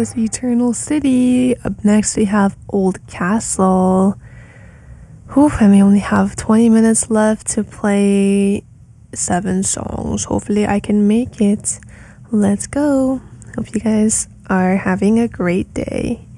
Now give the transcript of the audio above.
was Eternal City. Up next we have Old Castle. And we only have 20 minutes left to play 7 songs. Hopefully I can make it. Let's go. Hope you guys are having a great day.